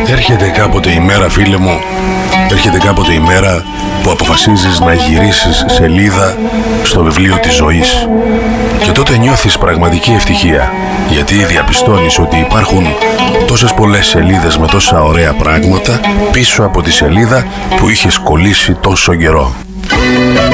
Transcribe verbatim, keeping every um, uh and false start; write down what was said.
Έρχεται κάποτε η μέρα, φίλε μου, έρχεται κάποτε η μέρα που αποφασίζεις να γυρίσεις σελίδα στο βιβλίο της ζωής. Και τότε νιώθεις πραγματική ευτυχία, γιατί διαπιστώνεις ότι υπάρχουν τόσες πολλές σελίδες με τόσα ωραία πράγματα πίσω από τη σελίδα που είχες κολλήσει τόσο καιρό.